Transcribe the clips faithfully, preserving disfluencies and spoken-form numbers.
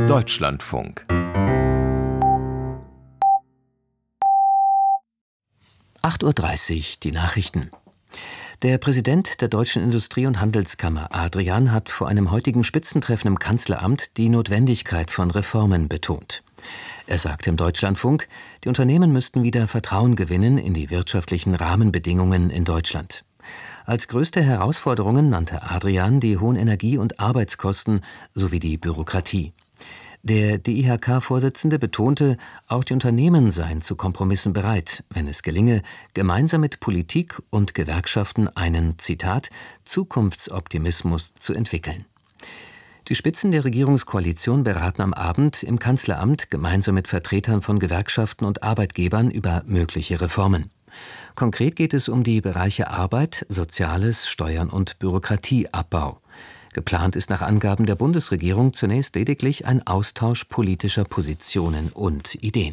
Deutschlandfunk. acht Uhr dreißig, die Nachrichten. Der Präsident der Deutschen Industrie- und Handelskammer, Adrian, hat vor einem heutigen Spitzentreffen im Kanzleramt die Notwendigkeit von Reformen betont. Er sagte im Deutschlandfunk, die Unternehmen müssten wieder Vertrauen gewinnen in die wirtschaftlichen Rahmenbedingungen in Deutschland. Als größte Herausforderungen nannte Adrian die hohen Energie- und Arbeitskosten sowie die Bürokratie. Der D I H K-Vorsitzende betonte, auch die Unternehmen seien zu Kompromissen bereit, wenn es gelinge, gemeinsam mit Politik und Gewerkschaften einen, Zitat, Zukunftsoptimismus zu entwickeln. Die Spitzen der Regierungskoalition beraten am Abend im Kanzleramt gemeinsam mit Vertretern von Gewerkschaften und Arbeitgebern über mögliche Reformen. Konkret geht es um die Bereiche Arbeit, Soziales, Steuern und Bürokratieabbau. Geplant ist nach Angaben der Bundesregierung zunächst lediglich ein Austausch politischer Positionen und Ideen.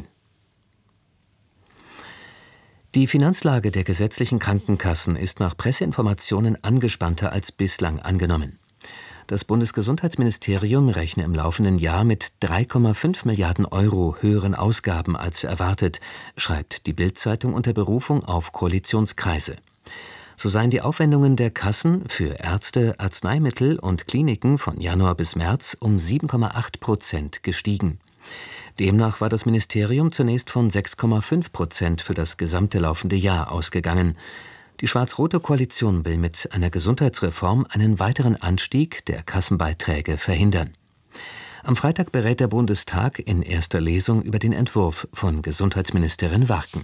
Die Finanzlage der gesetzlichen Krankenkassen ist nach Presseinformationen angespannter als bislang angenommen. Das Bundesgesundheitsministerium rechne im laufenden Jahr mit drei Komma fünf Milliarden Euro höheren Ausgaben als erwartet, schreibt die Bild-Zeitung unter Berufung auf Koalitionskreise. So seien die Aufwendungen der Kassen für Ärzte, Arzneimittel und Kliniken von Januar bis März um sieben Komma acht Prozent gestiegen. Demnach war das Ministerium zunächst von sechs Komma fünf Prozent für das gesamte laufende Jahr ausgegangen. Die schwarz-rote Koalition will mit einer Gesundheitsreform einen weiteren Anstieg der Kassenbeiträge verhindern. Am Freitag berät der Bundestag in erster Lesung über den Entwurf von Gesundheitsministerin Warken.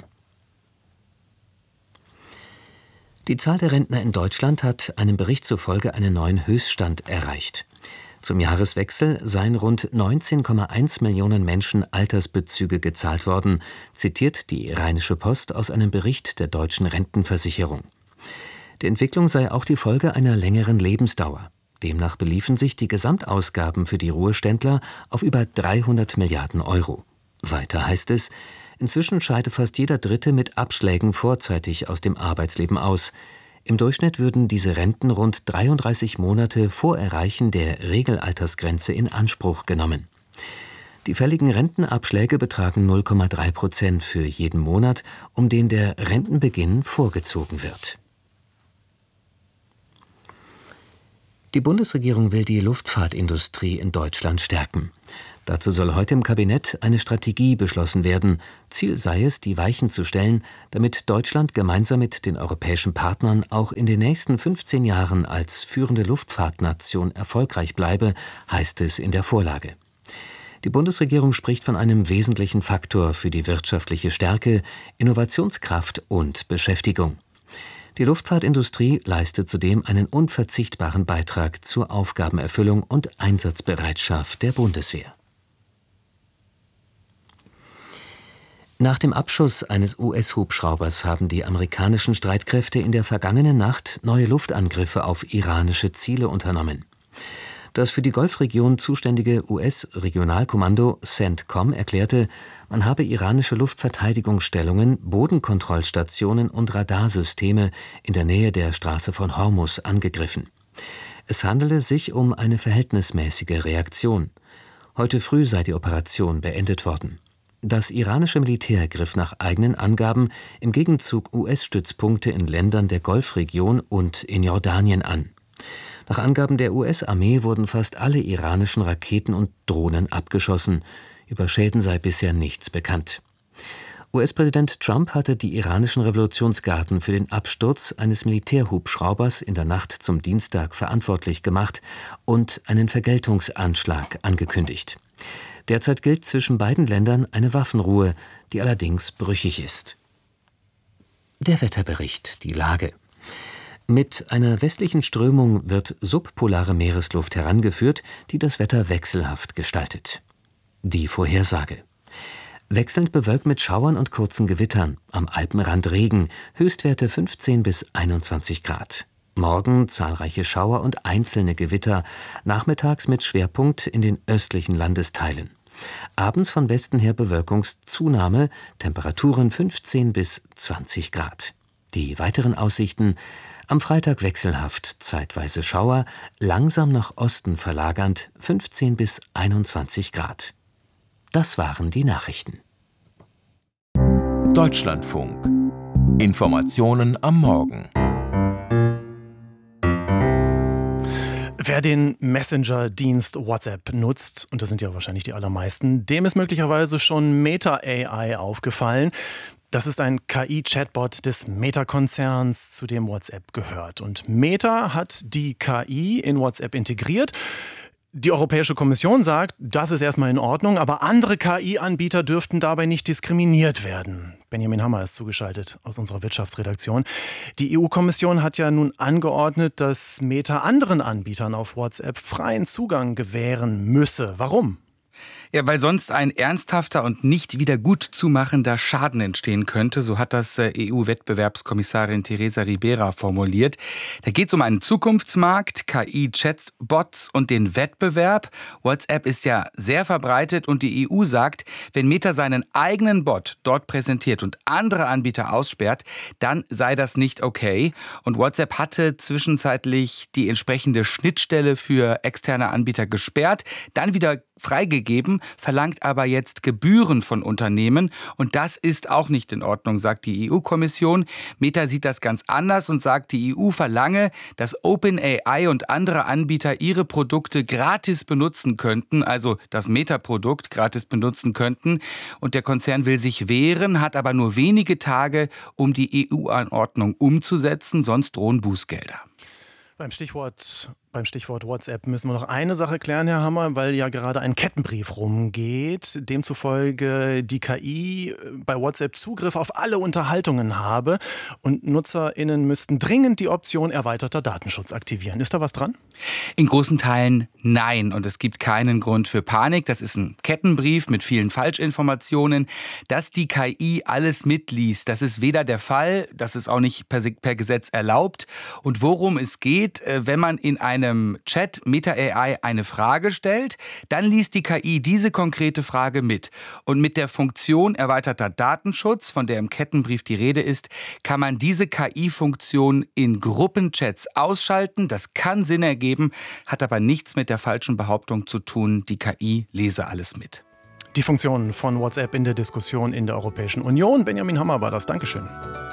Die Zahl der Rentner in Deutschland hat einem Bericht zufolge einen neuen Höchststand erreicht. Zum Jahreswechsel seien rund neunzehn Komma eins Millionen Menschen Altersbezüge gezahlt worden, zitiert die Rheinische Post aus einem Bericht der Deutschen Rentenversicherung. Die Entwicklung sei auch die Folge einer längeren Lebensdauer. Demnach beliefen sich die Gesamtausgaben für die Ruheständler auf über dreihundert Milliarden Euro. Weiter heißt es, inzwischen scheide fast jeder Dritte mit Abschlägen vorzeitig aus dem Arbeitsleben aus. Im Durchschnitt würden diese Renten rund dreiunddreißig Monate vor Erreichen der Regelaltersgrenze in Anspruch genommen. Die fälligen Rentenabschläge betragen null Komma drei Prozent für jeden Monat, um den der Rentenbeginn vorgezogen wird. Die Bundesregierung will die Luftfahrtindustrie in Deutschland stärken. Dazu soll heute im Kabinett eine Strategie beschlossen werden. Ziel sei es, die Weichen zu stellen, damit Deutschland gemeinsam mit den europäischen Partnern auch in den nächsten fünfzehn Jahren als führende Luftfahrtnation erfolgreich bleibe, heißt es in der Vorlage. Die Bundesregierung spricht von einem wesentlichen Faktor für die wirtschaftliche Stärke, Innovationskraft und Beschäftigung. Die Luftfahrtindustrie leistet zudem einen unverzichtbaren Beitrag zur Aufgabenerfüllung und Einsatzbereitschaft der Bundeswehr. Nach dem Abschuss eines U S-Hubschraubers haben die amerikanischen Streitkräfte in der vergangenen Nacht neue Luftangriffe auf iranische Ziele unternommen. Das für die Golfregion zuständige U S-Regionalkommando CENTCOM erklärte, man habe iranische Luftverteidigungsstellungen, Bodenkontrollstationen und Radarsysteme in der Nähe der Straße von Hormuz angegriffen. Es handele sich um eine verhältnismäßige Reaktion. Heute früh sei die Operation beendet worden. Das iranische Militär griff nach eigenen Angaben im Gegenzug U S-Stützpunkte in Ländern der Golfregion und in Jordanien an. Nach Angaben der U S-Armee wurden fast alle iranischen Raketen und Drohnen abgeschossen. Über Schäden sei bisher nichts bekannt. U S-Präsident Trump hatte die iranischen Revolutionsgarden für den Absturz eines Militärhubschraubers in der Nacht zum Dienstag verantwortlich gemacht und einen Vergeltungsanschlag angekündigt. Derzeit gilt zwischen beiden Ländern eine Waffenruhe, die allerdings brüchig ist. Der Wetterbericht, die Lage. Mit einer westlichen Strömung wird subpolare Meeresluft herangeführt, die das Wetter wechselhaft gestaltet. Die Vorhersage. Wechselnd bewölkt mit Schauern und kurzen Gewittern, am Alpenrand Regen, Höchstwerte fünfzehn bis einundzwanzig Grad. Morgen zahlreiche Schauer und einzelne Gewitter, nachmittags mit Schwerpunkt in den östlichen Landesteilen. Abends von Westen her Bewölkungszunahme, Temperaturen fünfzehn bis zwanzig Grad. Die weiteren Aussichten: Am Freitag wechselhaft, zeitweise Schauer, langsam nach Osten verlagernd, fünfzehn bis einundzwanzig Grad. Das waren die Nachrichten. Deutschlandfunk. Informationen am Morgen. Wer den Messenger-Dienst WhatsApp nutzt, und das sind ja wahrscheinlich die allermeisten, dem ist möglicherweise schon Meta A I aufgefallen. Das ist ein K I-Chatbot des Meta-Konzerns, zu dem WhatsApp gehört. Und Meta hat die K I in WhatsApp integriert. Die Europäische Kommission sagt, das ist erstmal in Ordnung, aber andere K I-Anbieter dürften dabei nicht diskriminiert werden. Benjamin Hammer ist zugeschaltet aus unserer Wirtschaftsredaktion. Die E U-Kommission hat ja nun angeordnet, dass Meta anderen Anbietern auf WhatsApp freien Zugang gewähren müsse. Warum? Ja, weil sonst ein ernsthafter und nicht wieder gut zu machender Schaden entstehen könnte, so hat das E U-Wettbewerbskommissarin Teresa Ribera formuliert. Da geht es um einen Zukunftsmarkt, K I-Chatbots und den Wettbewerb. WhatsApp ist ja sehr verbreitet und die E U sagt, wenn Meta seinen eigenen Bot dort präsentiert und andere Anbieter aussperrt, dann sei das nicht okay. Und WhatsApp hatte zwischenzeitlich die entsprechende Schnittstelle für externe Anbieter gesperrt, dann wieder freigegeben, verlangt aber jetzt Gebühren von Unternehmen. Und das ist auch nicht in Ordnung, sagt die E U-Kommission. Meta sieht das ganz anders und sagt, die E U verlange, dass OpenAI und andere Anbieter ihre Produkte gratis benutzen könnten, also das Meta-Produkt gratis benutzen könnten. Und der Konzern will sich wehren, hat aber nur wenige Tage, um die E U-Anordnung umzusetzen, sonst drohen Bußgelder. Beim Stichwort, beim Stichwort WhatsApp müssen wir noch eine Sache klären, Herr Hammer, weil ja gerade ein Kettenbrief rumgeht, demzufolge die K I bei WhatsApp Zugriff auf alle Unterhaltungen habe und NutzerInnen müssten dringend die Option erweiterter Datenschutz aktivieren. Ist da was dran? In großen Teilen nein. Und es gibt keinen Grund für Panik. Das ist ein Kettenbrief mit vielen Falschinformationen. Dass die K I alles mitliest, das ist weder der Fall, das ist auch nicht per, per Gesetz erlaubt. Und worum es geht, wenn man in einem Chat Meta A I eine Frage stellt, dann liest die K I diese konkrete Frage mit. Und mit der Funktion erweiterter Datenschutz, von der im Kettenbrief die Rede ist, kann man diese K I-Funktion in Gruppenchats ausschalten. Das kann Sinn ergeben, hat aber nichts mit der falschen Behauptung zu tun, die K I lese alles mit. Die Funktion von WhatsApp in der Diskussion in der Europäischen Union. Benjamin Hammer war das. Dankeschön.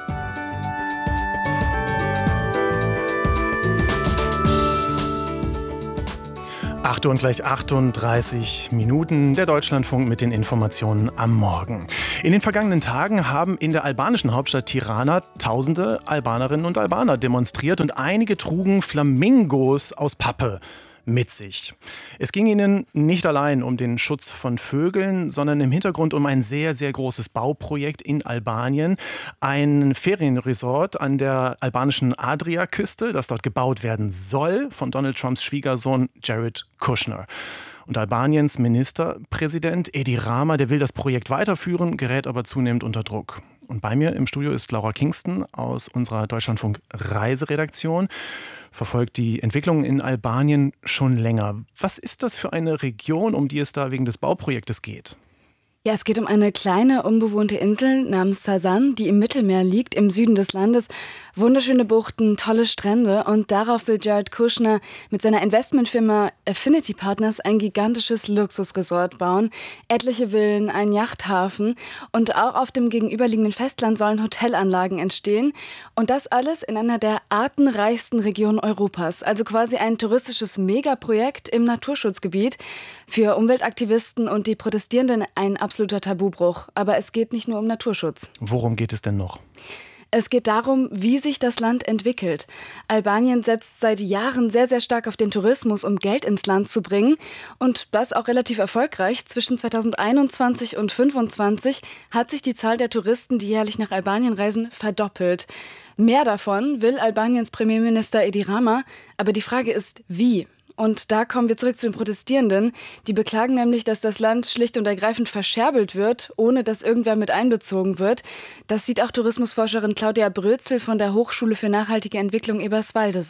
acht Uhr und gleich achtunddreißig Minuten, der Deutschlandfunk mit den Informationen am Morgen. In den vergangenen Tagen haben in der albanischen Hauptstadt Tirana tausende Albanerinnen und Albaner demonstriert und einige trugen Flamingos aus Pappe mit sich. Es ging ihnen nicht allein um den Schutz von Vögeln, sondern im Hintergrund um ein sehr, sehr großes Bauprojekt in Albanien. Ein Ferienresort an der albanischen Adriaküste, das dort gebaut werden soll von Donald Trumps Schwiegersohn Jared Kushner. Und Albaniens Ministerpräsident Edi Rama, der will das Projekt weiterführen, gerät aber zunehmend unter Druck. Und bei mir im Studio ist Laura Kingston aus unserer Deutschlandfunk-Reiseredaktion, verfolgt die Entwicklungen in Albanien schon länger. Was ist das für eine Region, um die es da wegen des Bauprojektes geht? Ja, es geht um eine kleine, unbewohnte Insel namens Sasan, die im Mittelmeer liegt, im Süden des Landes. Wunderschöne Buchten, tolle Strände und darauf will Jared Kushner mit seiner Investmentfirma Affinity Partners ein gigantisches Luxusresort bauen. Etliche Villen, ein Yachthafen und auch auf dem gegenüberliegenden Festland sollen Hotelanlagen entstehen. Und das alles in einer der artenreichsten Regionen Europas. Also quasi ein touristisches Megaprojekt im Naturschutzgebiet. Für Umweltaktivisten und die Protestierenden ein absoluter Tabubruch. Aber es geht nicht nur um Naturschutz. Worum geht es denn noch? Es geht darum, wie sich das Land entwickelt. Albanien setzt seit Jahren sehr, sehr stark auf den Tourismus, um Geld ins Land zu bringen. Und das auch relativ erfolgreich. Zwischen zweitausendeinundzwanzig und zweitausendfünfundzwanzig hat sich die Zahl der Touristen, die jährlich nach Albanien reisen, verdoppelt. Mehr davon will Albaniens Premierminister Edi Rama. Aber die Frage ist, wie? Und da kommen wir zurück zu den Protestierenden. Die beklagen nämlich, dass das Land schlicht und ergreifend verscherbelt wird, ohne dass irgendwer mit einbezogen wird. Das sieht auch Tourismusforscherin Claudia Brözel von der Hochschule für nachhaltige Entwicklung Eberswalde so.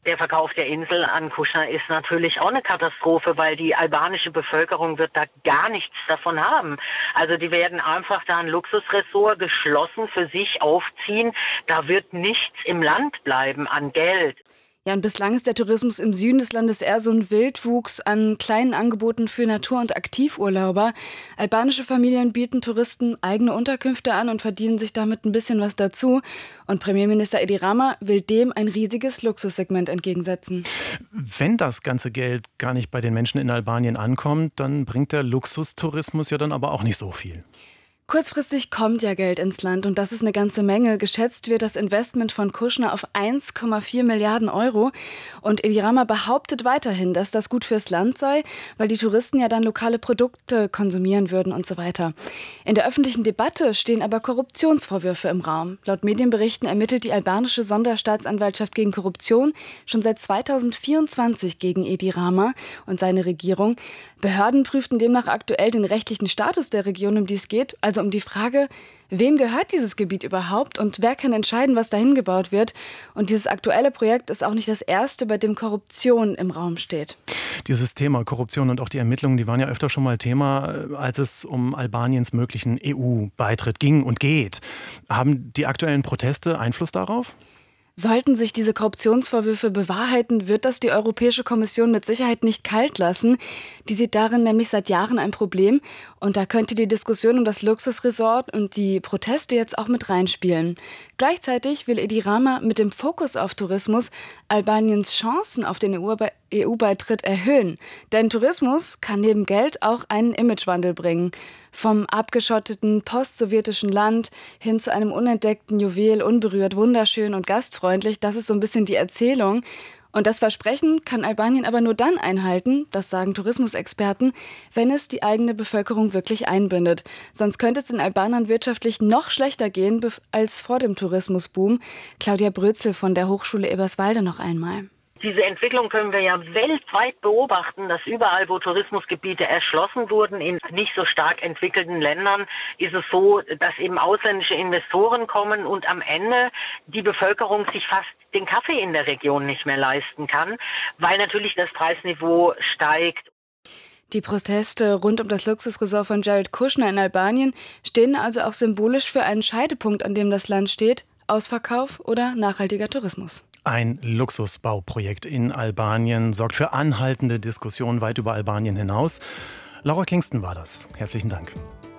Der Verkauf der Insel an Kushner ist natürlich auch eine Katastrophe, weil die albanische Bevölkerung wird da gar nichts davon haben. Also die werden einfach da ein Luxusressort geschlossen für sich aufziehen. Da wird nichts im Land bleiben an Geld. Ja, und bislang ist der Tourismus im Süden des Landes eher so ein Wildwuchs an kleinen Angeboten für Natur- und Aktivurlauber. Albanische Familien bieten Touristen eigene Unterkünfte an und verdienen sich damit ein bisschen was dazu. Und Premierminister Edi Rama will dem ein riesiges Luxussegment entgegensetzen. Wenn das ganze Geld gar nicht bei den Menschen in Albanien ankommt, dann bringt der Luxustourismus ja dann aber auch nicht so viel. Kurzfristig kommt ja Geld ins Land und das ist eine ganze Menge. Geschätzt wird das Investment von Kushner auf eins Komma vier Milliarden Euro. Und Edi Rama behauptet weiterhin, dass das gut fürs Land sei, weil die Touristen ja dann lokale Produkte konsumieren würden und so weiter. In der öffentlichen Debatte stehen aber Korruptionsvorwürfe im Raum. Laut Medienberichten ermittelt die albanische Sonderstaatsanwaltschaft gegen Korruption schon seit zweitausendvierundzwanzig gegen Edi Rama und seine Regierung. Behörden prüften demnach aktuell den rechtlichen Status der Region, um die es geht, also um die Frage, wem gehört dieses Gebiet überhaupt und wer kann entscheiden, was dahin gebaut wird. Und dieses aktuelle Projekt ist auch nicht das erste, bei dem Korruption im Raum steht. Dieses Thema Korruption und auch die Ermittlungen, die waren ja öfter schon mal Thema, als es um Albaniens möglichen E U-Beitritt ging und geht. Haben die aktuellen Proteste Einfluss darauf? Sollten sich diese Korruptionsvorwürfe bewahrheiten, wird das die Europäische Kommission mit Sicherheit nicht kalt lassen. Die sieht darin nämlich seit Jahren ein Problem. Und da könnte die Diskussion um das Luxusresort und die Proteste jetzt auch mit reinspielen. Gleichzeitig will Edi Rama mit dem Fokus auf Tourismus Albaniens Chancen auf den E U-Beitritt erhöhen. Denn Tourismus kann neben Geld auch einen Imagewandel bringen. Vom abgeschotteten postsowjetischen Land hin zu einem unentdeckten Juwel, unberührt, wunderschön und gastfreundlich. Das ist so ein bisschen die Erzählung. Und das Versprechen kann Albanien aber nur dann einhalten, das sagen Tourismusexperten, wenn es die eigene Bevölkerung wirklich einbindet. Sonst könnte es den Albanern wirtschaftlich noch schlechter gehen als vor dem Tourismusboom. Claudia Brözel von der Hochschule Eberswalde noch einmal. Diese Entwicklung können wir ja weltweit beobachten, dass überall, wo Tourismusgebiete erschlossen wurden, in nicht so stark entwickelten Ländern, ist es so, dass eben ausländische Investoren kommen und am Ende die Bevölkerung sich fast den Kaffee in der Region nicht mehr leisten kann, weil natürlich das Preisniveau steigt. Die Proteste rund um das Luxusresort von Jared Kushner in Albanien stehen also auch symbolisch für einen Scheidepunkt, an dem das Land steht: Ausverkauf oder nachhaltiger Tourismus. Ein Luxusbauprojekt in Albanien sorgt für anhaltende Diskussionen weit über Albanien hinaus. Laura Kingston war das. Herzlichen Dank.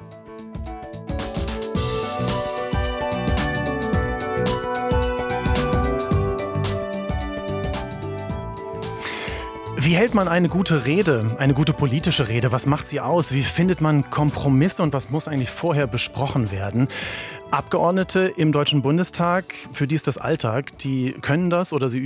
Wie hält man eine gute Rede, eine gute politische Rede? Was macht sie aus? Wie findet man Kompromisse und was muss eigentlich vorher besprochen werden? Abgeordnete im Deutschen Bundestag, für die ist das Alltag, die können das oder sie